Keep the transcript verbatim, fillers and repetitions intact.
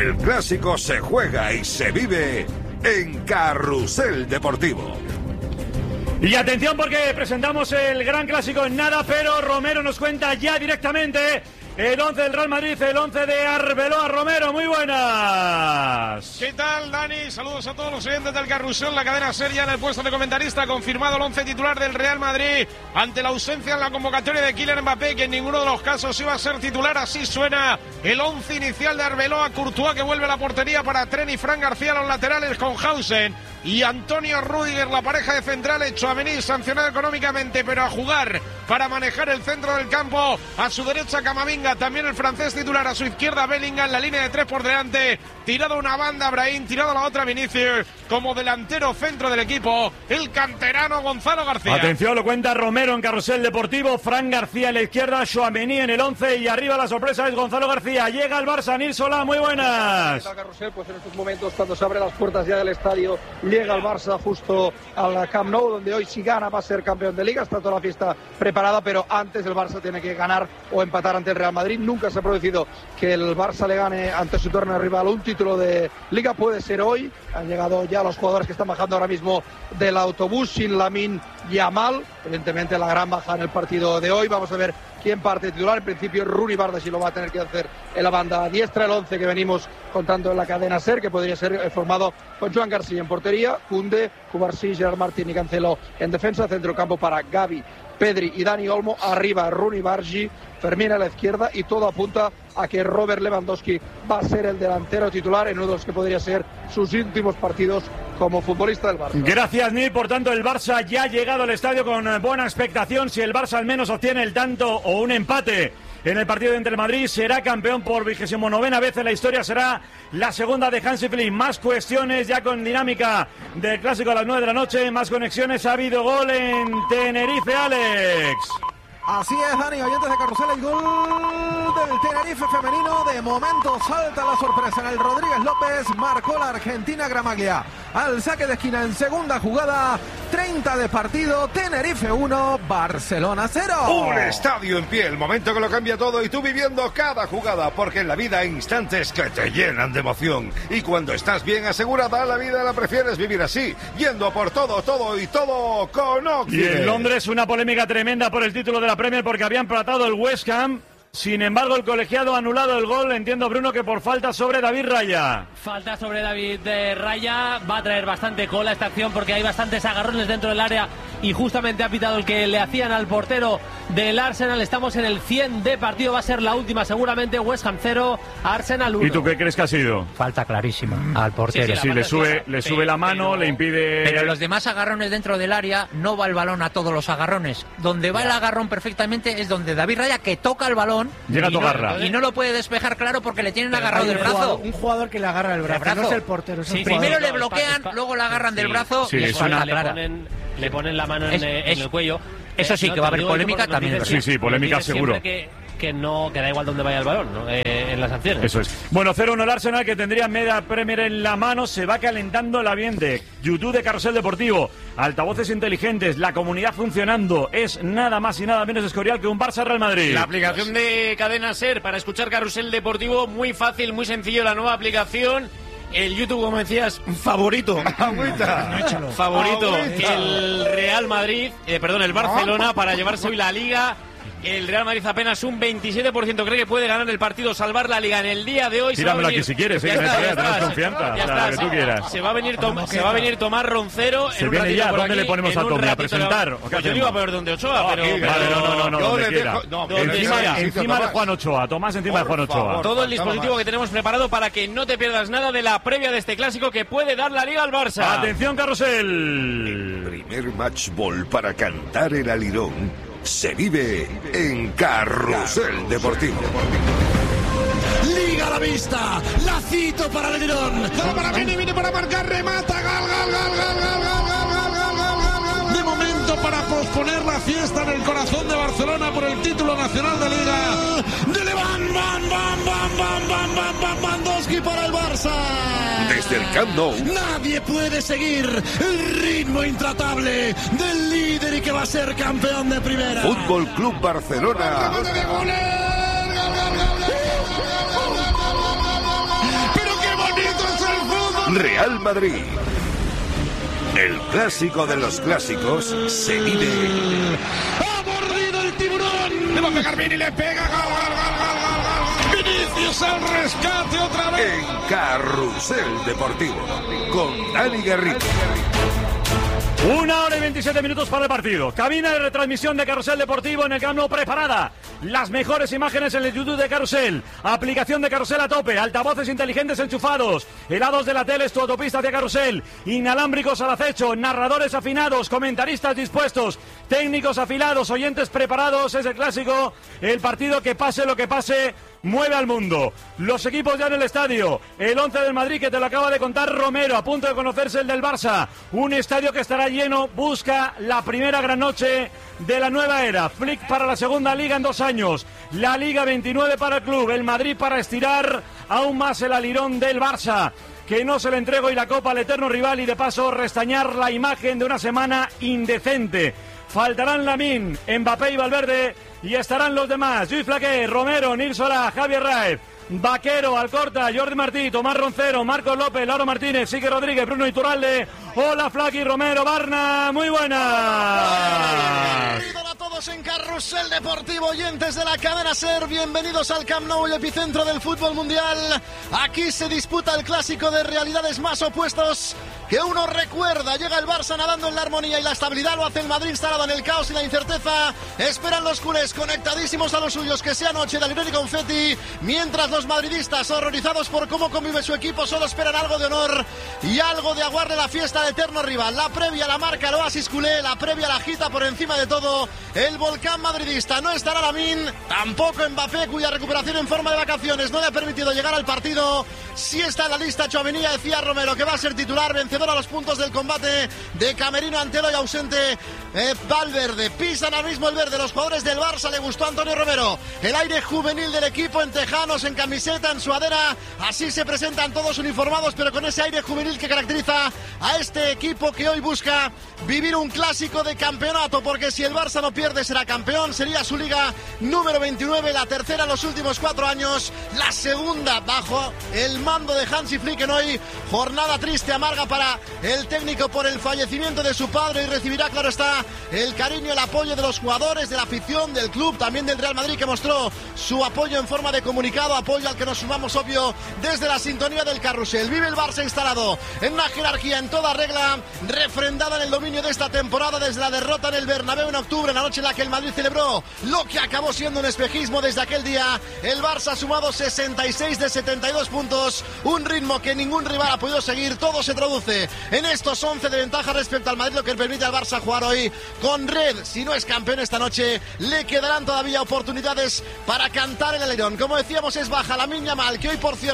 El clásico se juega y se vive en Carrusel Deportivo. Y atención porque presentamos el gran clásico en nada, pero Romero nos cuenta ya directamente el once del Real Madrid, el once de Arbeloa. Romero, muy buenas. ¿Qué tal, Dani? Saludos a todos los oyentes del Carrusel, la cadena seria en el puesto de comentarista. Confirmado el once titular del Real Madrid ante la ausencia en la convocatoria de Kylian Mbappé, que en ninguno de los casos iba a ser titular. Así suena el once inicial de Arbeloa. Courtois, que vuelve a la portería para Tren y Fran García, los laterales con Hausen y Antonio Rüdiger, la pareja de centrales. Tchouaméni sancionado económicamente, pero a jugar para manejar el centro del campo. A su derecha Camavinga, también el francés titular. A su izquierda Bellingham, la línea de tres por delante. Tirado a una banda Brahim, tirado a la otra Vinicius. Como delantero centro del equipo, el canterano Gonzalo García. Atención, lo cuenta Romero en Carrusel Deportivo. Fran García en la izquierda, Tchouaméni en el once y arriba la sorpresa es Gonzalo García. Llega el Barça, Nil Solá, muy buenas. Carrusel, pues en estos momentos, cuando se abren las puertas ya del estadio, llega el Barça justo al Camp Nou, donde hoy si gana va a ser campeón de Liga. Está toda la fiesta preparada, pero antes el Barça tiene que ganar o empatar ante el Real Madrid. Nunca se ha producido que el Barça le gane ante su torneo rival un título de Liga. Puede ser hoy. Han llegado ya los jugadores que están bajando ahora mismo del autobús, sin Lamine Yamal. Evidentemente la gran baja en el partido de hoy. Vamos a ver quién parte titular. En principio Runi Bardaschi lo va a tener que hacer en la banda diestra. El once que venimos contando en la cadena SER, que podría ser formado con Joan García en portería, Koundé, Cubarsí, Gerard Martín y Cancelo en defensa. Centrocampo para Gavi, Pedri y Dani Olmo. Arriba Runi Bardaschi, Fermín a la izquierda, y todo apunta a que Robert Lewandowski va a ser el delantero titular en uno de los que podría ser sus últimos partidos como futbolista del Barça. Gracias, Nil. Por tanto, el Barça ya ha llegado al estadio con buena expectación. Si el Barça al menos obtiene el tanto o un empate en el partido entre el Madrid, será campeón por vigésimo novena vez en la historia. Será la segunda de Hansi Flick. Más cuestiones ya con dinámica del clásico a las nueve de la noche. Más conexiones. Ha habido gol en Tenerife, Alex. Así es, Dani, oyentes de Carrusel, el gol del Tenerife femenino. De momento salta la sorpresa en el Rodríguez López. Marcó la argentina Gramaglia al saque de esquina en segunda jugada. treinta de partido, Tenerife uno, Barcelona cero. Un estadio en pie, el momento que lo cambia todo, y tú viviendo cada jugada, porque en la vida hay instantes que te llenan de emoción. Y cuando estás bien asegurada, la vida la prefieres vivir así, yendo por todo, todo y todo con Occident. Y en Londres una polémica tremenda por el título de la Premier, porque habían empatado el West Ham. Sin embargo, el colegiado ha anulado el gol. Entiendo, Bruno, que por falta sobre David Raya. Falta sobre David de Raya. Va a traer bastante cola esta acción porque hay bastantes agarrones dentro del área y justamente ha pitado el que le hacían al portero del Arsenal. Estamos en el cien de partido. Va a ser la última seguramente. West Ham cero, Arsenal uno. ¿Y tú qué crees que ha sido? Falta clarísima al portero. Sí, sí, sí, le sube, le sube la mano, pero, le impide... Pero los demás agarrones dentro del área, no va el balón a todos los agarrones. Donde va ya. El agarrón perfectamente es donde David Raya, que toca el balón... Llega a tocarla. Y no lo puede despejar, claro, porque le tienen pero agarrado del brazo. Jugador, un jugador que le agarra el brazo, el brazo. No es el portero. Es sí, el primero jugador. le bloquean, luego le agarran sí. del brazo. Sí, y es una le, ponen, le ponen la mano en, es, en es, el cuello. Eso sí, eh, no, que va a haber polémica también. Sí, sí, polémica seguro. Que, que no, que da igual dónde vaya el balón, ¿no? eh, en las sanciones. Eso es. Bueno, cero uno el Arsenal, que tendría media Premier en la mano. Se va calentando el ambiente. YouTube de Carrusel Deportivo, altavoces inteligentes, la comunidad funcionando. Es nada más y nada menos Escorial que un Barça Real Madrid. La aplicación de Cadena SER para escuchar Carrusel Deportivo, muy fácil, muy sencillo, la nueva aplicación. El YouTube, como decías, favorito. favorito. Agüita. El Real Madrid, eh, perdón, el Barcelona para llevarse hoy la Liga. El Real Madrid apenas un veintisiete por ciento cree que puede ganar el partido, salvar la Liga en el día de hoy. Tíramelo aquí si quieres, ya eh, está, que ya tengas está, confianza, ya o sea, está, que tú quieras. Se va a venir, Tom, se va a venir Tomás Roncero. Se en viene un ya, ¿dónde aquí, le ponemos a Tommy? ¿A presentar? Pues yo iba a poner donde Ochoa, pero... Vale, no, no, no, no, donde quiera. No, encima sea. encima de Juan Ochoa, Tomás encima de Juan Ochoa. Todo el dispositivo que tenemos preparado para que no te pierdas nada de la previa de este clásico que puede dar la Liga al Barça. Atención, Carrusel. El primer match ball para cantar el alirón se vive en Carrusel Deportivo. Liga a la vista, lacito para el alirón. Para Vini, Vini para marcar, remata, gol, gol, gol, gol, gol, gol, gol, gol, gol. De momento para posponer la fiesta en el corazón de Barcelona por el título nacional de Liga. De Levan, van, van, van, van, van, van, van, Lewandowski para el Barça. Desde el Camp Nou. Nadie puede seguir el ritmo intratable del líder y que va a ser campeón de primera. Fútbol Club Barcelona. Pero Real Madrid. El clásico de los clásicos se vive. ¡Ha mordido el tiburón! Le va a pegar Vini, le pega. Gol, gol, gol, gol, gol, gol. Vinicius al rescate otra vez. En Carrusel Deportivo. Con Dani Garrido. Una hora y veintisiete minutos para el partido. Cabina de retransmisión de Carrusel Deportivo en el Camp Nou preparada. Las mejores imágenes en el YouTube de Carrusel. Aplicación de Carrusel a tope. Altavoces inteligentes enchufados. Helados de la tele es tu autopista hacia Carrusel. Inalámbricos al acecho. Narradores afinados. Comentaristas dispuestos. Técnicos afilados. Oyentes preparados. Es el clásico. El partido que pase lo que pase mueve al mundo. Los equipos ya en el estadio. El once del Madrid, que te lo acaba de contar Romero, a punto de conocerse el del Barça. Un estadio que estará lleno, busca la primera gran noche de la nueva era. Flick para la segunda liga en dos años. La Liga veintinueve para el club. El Madrid para estirar aún más el alirón del Barça, que no se le entregó, y la Copa al eterno rival, y de paso restañar la imagen de una semana indecente. Faltarán Lamine, Mbappé y Valverde, y estarán los demás: Lluís Flaqué, Romero, Nil Solá, Javier Raez, Vaquero, Alcorta, Jordi Martí, Tomás Roncero, Marcos López, Lauro Martínez, Sique Rodríguez, Bruno Iturralde. Hola Flaqui, Romero, Barna, muy buenas. Bienvenidos a todos en Carrusel Deportivo, oyentes de la cadena SER, bienvenidos al Camp Nou, el epicentro del fútbol mundial. Aquí se disputa el clásico de realidades más opuestos que uno recuerda. Llega el Barça nadando en la armonía y la estabilidad, lo hace el Madrid instalado en el caos y la incerteza. Esperan los culés conectadísimos a los suyos, que sea noche de alegría y confeti, mientras los madridistas, horrorizados por cómo convive su equipo, solo esperan algo de honor y algo de aguarle la fiesta al eterno rival. La previa la marca el oasis culé, la previa la agita por encima de todo el volcán madridista. No estará Lamine, tampoco Mbappé, cuya recuperación en forma de vacaciones no le ha permitido llegar al partido. Sí está en la lista Tchouaméni, decía Romero, que va a ser titular, vencedor a los puntos del combate de Camerino ante el hoy ausente eh, Valverde. Pisan al mismo el verde los jugadores del Barça. Le gustó a Antonio Romero el aire juvenil del equipo, en tejanos, en camiseta, en sudadera. Así se presentan todos uniformados, pero con ese aire juvenil que caracteriza a este equipo, que hoy busca vivir un clásico de campeonato, porque si el Barça no pierde será campeón, sería su liga número veintinueve, la tercera en los últimos cuatro años, la segunda bajo el mando de Hansi Flick. En hoy jornada triste, amarga para el técnico por el fallecimiento de su padre, y recibirá, claro está, el cariño, el apoyo de los jugadores, de la afición, del club, también del Real Madrid, que mostró su apoyo en forma de comunicado, apoyo al que nos sumamos, obvio, desde la sintonía del Carrusel. Vive el Barça instalado en una jerarquía en toda regla, refrendada en el dominio de esta temporada desde la derrota en el Bernabéu en octubre, la noche en la que el Madrid celebró lo que acabó siendo un espejismo. Desde aquel día el Barça ha sumado sesenta y seis de setenta y dos puntos, un ritmo que ningún rival ha podido seguir. Todo se traduce en estos once de ventaja respecto al Madrid, lo que permite al Barça jugar hoy con red. Si no es campeón esta noche, le quedarán todavía oportunidades para cantar el alerón. Como decíamos, es baja Lamine Yamal, que hoy, por cierto,